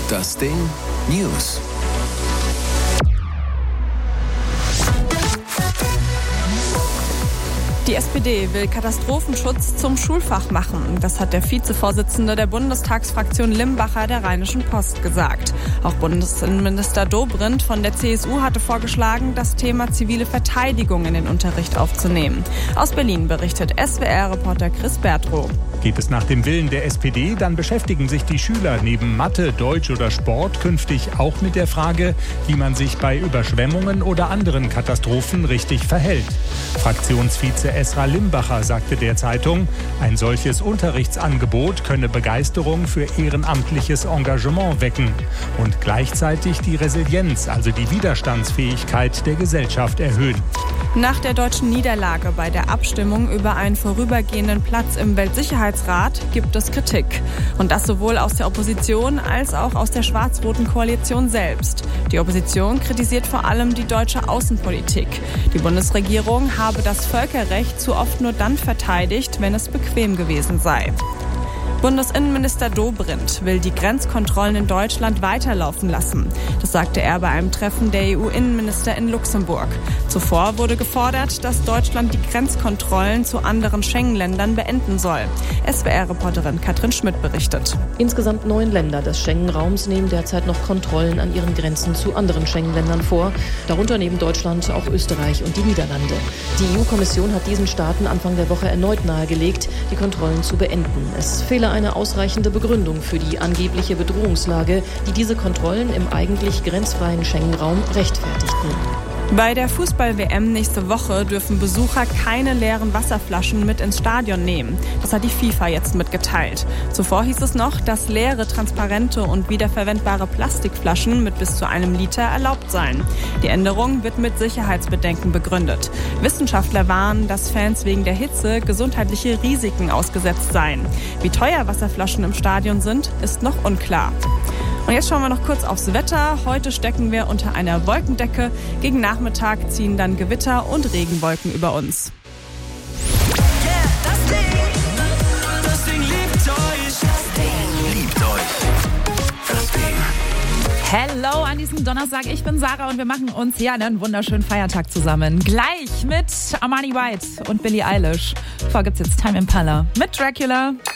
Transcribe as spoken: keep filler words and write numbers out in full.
Das Ding News. Die S P D will Katastrophenschutz zum Schulfach machen. Das hat der Vizevorsitzende der Bundestagsfraktion Limbacher der Rheinischen Post gesagt. Auch Bundesinnenminister Dobrindt von der C S U hatte vorgeschlagen, das Thema zivile Verteidigung in den Unterricht aufzunehmen. Aus Berlin berichtet S W R-Reporter Chris Bertrow. Geht es nach dem Willen der S P D, dann beschäftigen sich die Schüler neben Mathe, Deutsch oder Sport künftig auch mit der Frage, wie man sich bei Überschwemmungen oder anderen Katastrophen richtig verhält. Fraktionsvize Esra Limbacher sagte der Zeitung, ein solches Unterrichtsangebot könne Begeisterung für ehrenamtliches Engagement wecken und gleichzeitig die Resilienz, also die Widerstandsfähigkeit der Gesellschaft erhöhen. Nach der deutschen Niederlage bei der Abstimmung über einen vorübergehenden Platz im Weltsicherheitsrat gibt es Kritik. Und das sowohl aus der Opposition als auch aus der schwarz-roten Koalition selbst. Die Opposition kritisiert vor allem die deutsche Außenpolitik. Die Bundesregierung habe das Völkerrecht zu oft nur dann verteidigt, wenn es bequem gewesen sei. Bundesinnenminister Dobrindt will die Grenzkontrollen in Deutschland weiterlaufen lassen. Das sagte er bei einem Treffen der E U-Innenminister in Luxemburg. Zuvor wurde gefordert, dass Deutschland die Grenzkontrollen zu anderen Schengen-Ländern beenden soll. S W R-Reporterin Katrin Schmidt berichtet. Insgesamt neun Länder des Schengen-Raums nehmen derzeit noch Kontrollen an ihren Grenzen zu anderen Schengen-Ländern vor. Darunter neben Deutschland auch Österreich und die Niederlande. Die E U-Kommission hat diesen Staaten Anfang der Woche erneut nahegelegt, die Kontrollen zu beenden. Es fehle eine ausreichende Begründung für die angebliche Bedrohungslage, die diese Kontrollen im eigentlich grenzfreien Schengen-Raum rechtfertigten. Bei der Fußball-W M nächste Woche dürfen Besucher keine leeren Wasserflaschen mit ins Stadion nehmen. Das hat die FIFA jetzt mitgeteilt. Zuvor hieß es noch, dass leere, transparente und wiederverwendbare Plastikflaschen mit bis zu einem Liter erlaubt seien. Die Änderung wird mit Sicherheitsbedenken begründet. Wissenschaftler warnen, dass Fans wegen der Hitze gesundheitliche Risiken ausgesetzt seien. Wie teuer Wasserflaschen im Stadion sind, ist noch unklar. Und jetzt schauen wir noch kurz aufs Wetter. Heute stecken wir unter einer Wolkendecke. Gegen Nachmittag ziehen dann Gewitter und Regenwolken über uns. Yeah, das Ding, das Ding liebt euch. Das Ding liebt euch. Das Ding. Hello an diesem Donnerstag. Ich bin Sarah und wir machen uns ja einen wunderschönen Feiertag zusammen. Gleich mit Armani White und Billie Eilish. Vor gibt's jetzt Time Impala mit Dracula.